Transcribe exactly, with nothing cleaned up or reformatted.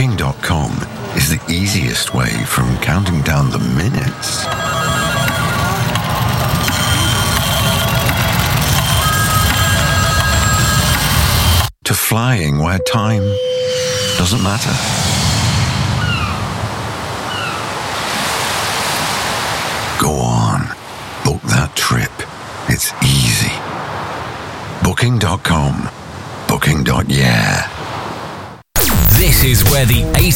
Booking dot com is the easiest way from counting down the minutes to flying where time doesn't matter. Go on, book that trip. It's easy. Booking dot com. Booking. Yeah. This is where the